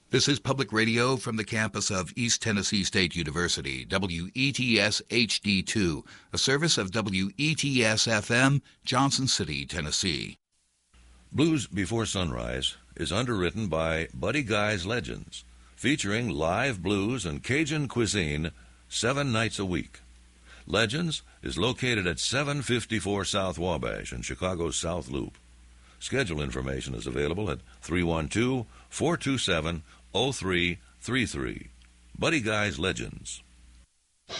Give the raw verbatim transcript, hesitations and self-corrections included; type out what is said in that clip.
This is Public Radio from the campus of East Tennessee State University, W E T S H D two, a service of W E T S F M, Johnson City, Tennessee. Blues Before Sunrise is underwritten by Buddy Guy's Legends, featuring live blues and Cajun cuisine seven nights a week. Legends is located at seven fifty-four South Wabash in Chicago's South Loop. Schedule information is available at three one two, four two seven, oh three three three. Buddy Guy's Legends.